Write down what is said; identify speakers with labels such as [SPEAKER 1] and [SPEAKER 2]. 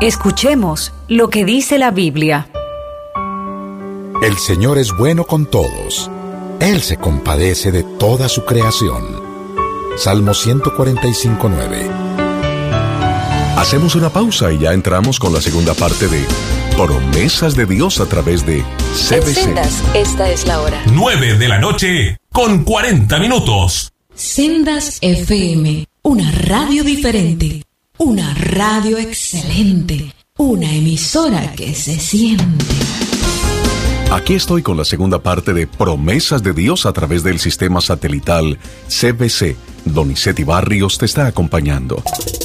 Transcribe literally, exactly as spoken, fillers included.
[SPEAKER 1] Escuchemos lo que dice la Biblia.
[SPEAKER 2] El Señor es bueno con todos. Él se compadece de toda su creación. Salmo ciento cuarenta y cinco, nueve.
[SPEAKER 3] Hacemos una pausa y ya entramos con la segunda parte de Promesas de Dios a través de C B C.
[SPEAKER 4] En Sendas, esta es la hora.
[SPEAKER 5] nueve de la noche con cuarenta minutos.
[SPEAKER 6] Sendas F M, una radio diferente, una radio excelente, una emisora que se siente.
[SPEAKER 3] Aquí estoy con la segunda parte de Promesas de Dios a través del sistema satelital C B C. Donizetti Barrios te está acompañando.